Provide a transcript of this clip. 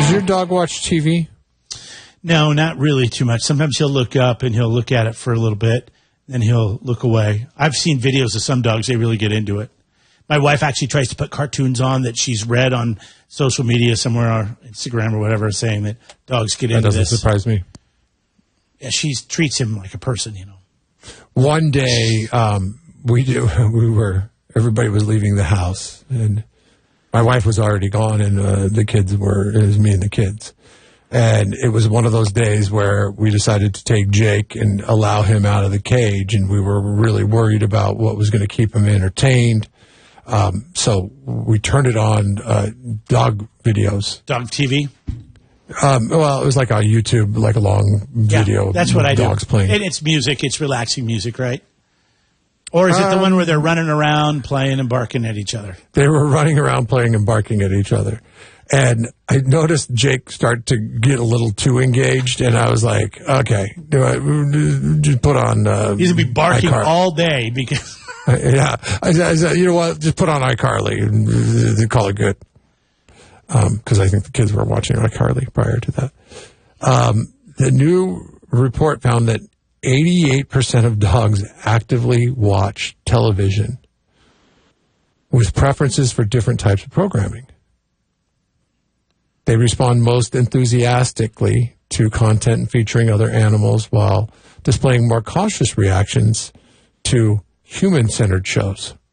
Does your dog watch TV? No, not really too much. Sometimes he'll look up and he'll look at it for a little bit, then he'll look away. I've seen videos of some dogs, they really get into it. My wife actually tries to put cartoons on that she's read on social media somewhere, or Instagram or whatever, saying that dogs get into this. That doesn't surprise me. Yeah, she treats him like a person, you know. One day, everybody was leaving the house, and my wife was already gone, and it was me and the kids. And it was one of those days where we decided to take Jake and allow him out of the cage, and we were really worried about what was going to keep him entertained. So we turned it on, dog videos. Dog TV? Well, it was like on YouTube, like a long video. Yeah, that's what I do. Dogs playing. And it's music. It's relaxing music, right? Or is it the one where they're running around, playing and barking at each other? They were running around, playing and barking at each other. And I noticed Jake start to get a little too engaged, and I was like, okay, just put on he's going to be barking all day because... yeah. I said, you know what, just put on iCarly and call it good. Because I think the kids were watching iCarly prior to that. The new report found that 88% of dogs actively watch television with preferences for different types of programming. They respond most enthusiastically to content featuring other animals while displaying more cautious reactions to human-centered shows.